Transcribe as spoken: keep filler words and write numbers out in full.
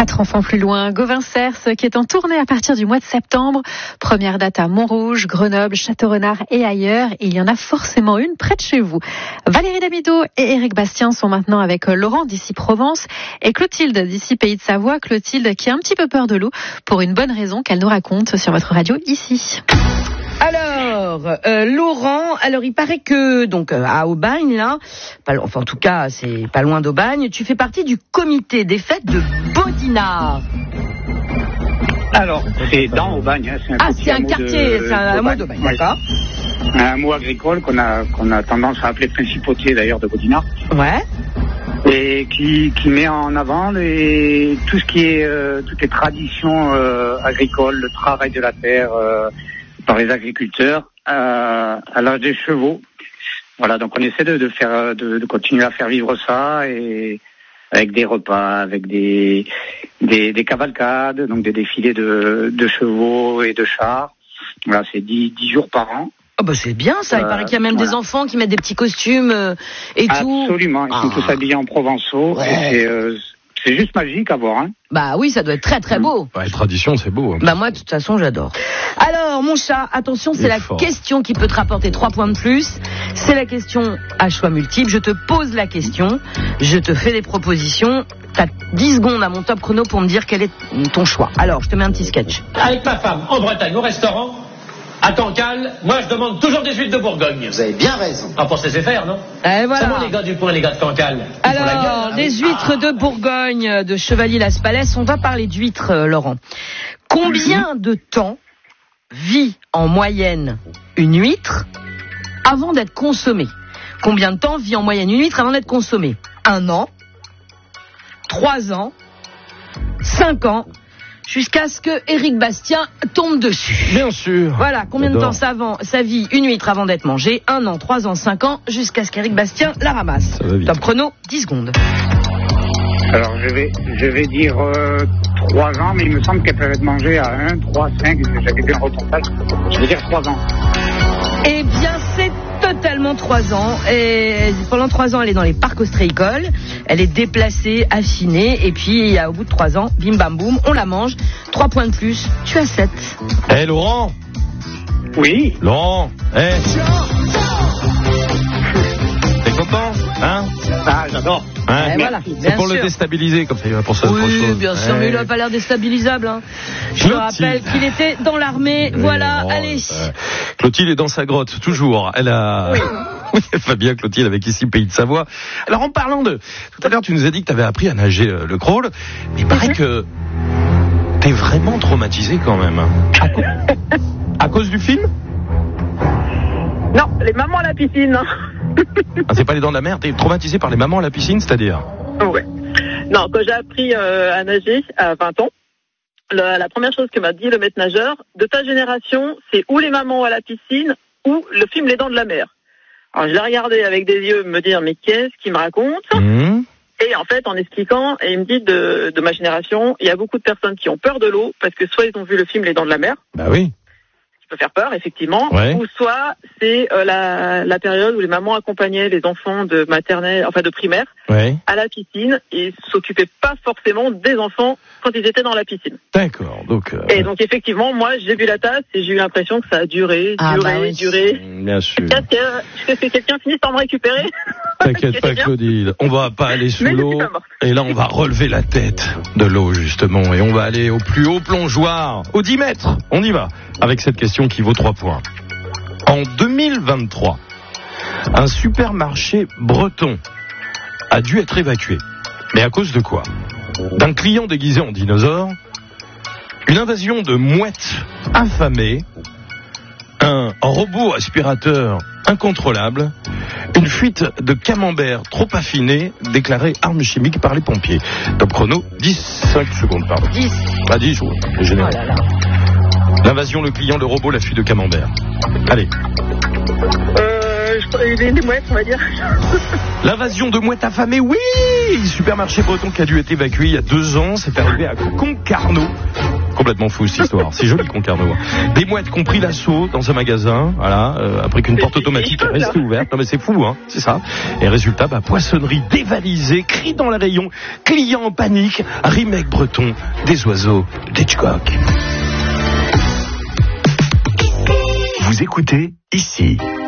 Quatre enfants plus loin, Gauvin Cers qui est en tournée à partir du mois de septembre. Première date à Montrouge, Grenoble, Château-Renard et ailleurs. Et il y en a forcément une près de chez vous. Valérie Damido et Éric Bastien sont maintenant avec Laurent d'ici Provence et Clotilde d'ici Pays de Savoie. Clotilde qui a un petit peu peur de l'eau pour une bonne raison qu'elle nous raconte sur votre radio ici. Alors, euh, Laurent, alors il paraît que, donc, euh, à Aubagne, là, pas, enfin en tout cas, c'est pas loin d'Aubagne, tu fais partie du comité des fêtes de Bodinard. Alors, c'est dans Aubagne. Hein, c'est un ah, c'est un quartier, de, c'est un hameau d'Aubagne, ouais. D'accord. Un mot agricole qu'on a, qu'on a tendance à appeler principauté d'ailleurs de Bodinard. Ouais. Et qui, qui met en avant les, tout ce qui est, euh, toutes les traditions euh, agricoles, le travail de la terre, euh, par les agriculteurs euh, à l'âge des chevaux. Voilà, donc on essaie de, de faire, de, de continuer à faire vivre ça et avec des repas, avec des des, des cavalcades, donc des défilés de, de chevaux et de chars. Voilà, c'est dix, dix jours par an. Oh bah c'est bien ça. Il euh, paraît qu'il y a même voilà. des enfants qui mettent des petits costumes euh, et Absolument. tout. Absolument, ils sont ah. tous habillés en provençaux. Ouais. Et c'est, euh, c'est juste magique à voir, hein. Bah oui, ça doit être très très beau. Bah, les traditions, c'est beau. Hein. Bah moi, de toute façon, j'adore. Alors, mon chat, attention, c'est la fort. question qui peut te rapporter trois points de plus. C'est la question à choix multiple. Je te pose la question, je te fais des propositions. T'as dix secondes à mon top chrono pour me dire quel est ton choix. Alors, je te mets un petit sketch. Avec ma femme, en Bretagne, au restaurant, à Cancale, moi je demande toujours des huîtres de Bourgogne. Vous avez bien raison. Ah, pour se faire, non? Et voilà. C'est bon les gars du coin, les gars de Cancale. Alors, gueule, hein, des huîtres ah. de Bourgogne, de Chevalier-Las Palais. On va parler d'huîtres, euh, Laurent. Combien de temps vit en moyenne une huître avant d'être consommée? Combien de temps vit en moyenne une huître avant d'être consommée? Un an, trois ans, cinq ans, jusqu'à ce que Éric Bastien tombe dessus. Bien sûr. Voilà, combien J'adore. de temps ça, avant, ça vit une huître avant d'être mangée? Un an, trois ans, cinq ans, jusqu'à ce qu'Éric Bastien la ramasse. Top chrono, dix secondes. Alors je vais, je vais dire euh, trois ans, mais il me semble qu'elle peut être mangée à un, trois, cinq, j'avais vu un reportage. Je vais dire trois ans. Eh bien, c'est totalement trois ans. Et pendant trois ans, elle est dans les parcs ostréicoles. Elle est déplacée, affinée. Et puis, au bout de trois ans, bim bam boum, on la mange. Trois points de plus, tu as sept. Eh, hey, Laurent. Oui. Laurent. Eh. Hey. T'es content, hein? Ah, j'adore. Hein, eh, voilà, c'est pour sûr. le déstabiliser, comme ça il va pour ça. Oui, autre chose. bien sûr, eh. mais il n'a pas l'air déstabilisable. Hein. Je me rappelle qu'il était dans l'armée. Oui, voilà, non, allez. Euh, Clotilde est dans sa grotte, toujours. Elle a. Oui. Oui, Fabien, Clotilde, avec ici Pays de Savoie. Alors, en parlant de. Tout à l'heure, tu nous as dit que tu avais appris à nager euh, le crawl. Mais il paraît mm-hmm. que. T'es vraiment traumatisé quand même. À, co- à cause du film? Non, les mamans à la piscine. Ah, c'est pas les dents de la mer, t'es traumatisé par les mamans à la piscine, c'est-à-dire? Ouais. Non, quand j'ai appris euh, à nager à vingt ans, la, la première chose que m'a dit le maître nageur, de ta génération, c'est ou les mamans à la piscine ou le film Les Dents de la Mer. Alors je l'ai regardé avec des yeux me dire mais qu'est-ce qu'il me raconte? Mmh. Et en fait, en expliquant, et il me dit de, de ma génération, il y a beaucoup de personnes qui ont peur de l'eau parce que soit ils ont vu le film Les Dents de la Mer. Bah oui. Peut faire peur, effectivement, ouais. ou soit c'est euh, la, la période où les mamans accompagnaient les enfants de maternelle, enfin de primaire, ouais. à la piscine et s'occupaient pas forcément des enfants quand ils étaient dans la piscine. D'accord. Donc. Euh, et donc effectivement, moi j'ai vu la tasse et j'ai eu l'impression que ça a duré, ah, duré, bah oui. duré. Bien sûr. Jusqu'à ce que, que quelqu'un finisse par me récupérer. T'inquiète pas, Claudine. On va pas aller sous Mais l'eau. Et là, on va relever la tête de l'eau, justement. Et on va aller au plus haut plongeoir, aux dix mètres. On y va. Avec cette question qui vaut trois points. En deux mille vingt-trois, un supermarché breton a dû être évacué. Mais à cause de quoi? D'un client déguisé en dinosaure, une invasion de mouettes affamées, un robot aspirateur incontrôlable, une fuite de camembert trop affiné, déclarée arme chimique par les pompiers. Top chrono, dix-cinq secondes, pardon. dix. Pas dix, je général. Oh là là. L'invasion, le client, le robot, la fuite de camembert. Allez. Euh, je, les, les mouettes, on va dire. L'invasion de mouettes affamées, oui! Supermarché breton qui a dû être évacué il y a deux ans, c'est arrivé à Concarneau. complètement fou cette histoire. C'est joli Concarneau. Des mouettes qui ont pris l'assaut dans un magasin, voilà, euh, après qu'une porte automatique est restée ouverte. Non mais c'est fou, hein, c'est ça. Et résultat, bah, poissonnerie dévalisée, cris dans les rayons, clients en panique, remake breton, des oiseaux d'Hitchcock. Vous écoutez ici.